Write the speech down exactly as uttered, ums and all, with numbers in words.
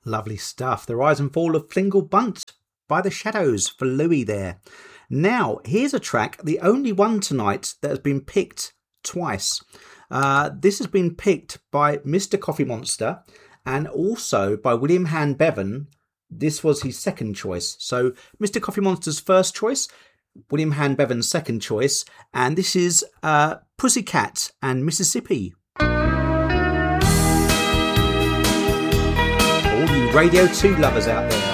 Lovely stuff. The Rise and Fall of Flingle Bunt by The Shadows for Louis there. Now, here's a track, the only one tonight that has been picked twice. Uh, this has been picked by Mister Coffee Monster and also by William Han Bevan. This was his second choice. So Mister Coffee Monster's first choice, William Han Bevan's second choice, and this is uh, Pussycat and Mississippi. All you Radio two lovers out there.